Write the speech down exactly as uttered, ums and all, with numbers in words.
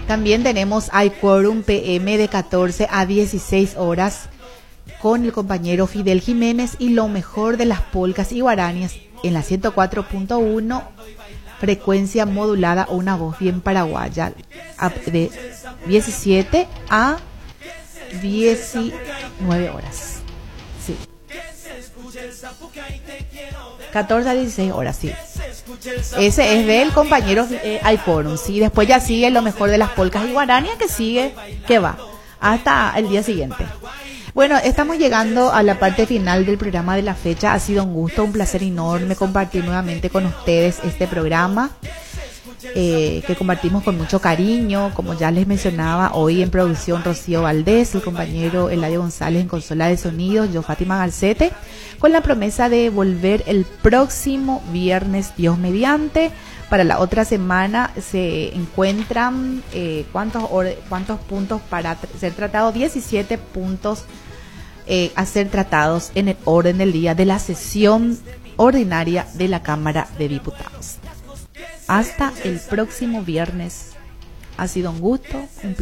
También tenemos Hay Quórum P M de catorce a dieciséis horas con el compañero Fidel Jiménez y lo mejor de las polcas y guaranías en la ciento cuatro punto uno, frecuencia modulada, una voz bien paraguaya, de diecisiete a diecinueve horas. Sí. catorce a dieciséis horas, sí. Ese es del compañero eh, Hay Quórum, sí. Después ya sigue lo mejor de las polcas y guaranías, que sigue, que va hasta el día siguiente. Bueno, estamos llegando a la parte final del programa de la fecha. Ha sido un gusto, un placer enorme compartir nuevamente con ustedes este programa eh, que compartimos con mucho cariño. Como ya les mencionaba, hoy en producción Rocío Valdés, el compañero Eladio González en consola de sonidos, yo Fátima Galcete, con la promesa de volver el próximo viernes, Dios mediante. Para la otra semana se encuentran eh, ¿cuántos, or- cuántos puntos para tr- ser tratados? diecisiete puntos eh, a ser tratados en el orden del día de la sesión ordinaria de la Cámara de Diputados. Hasta el próximo viernes. Ha sido un gusto, un placer.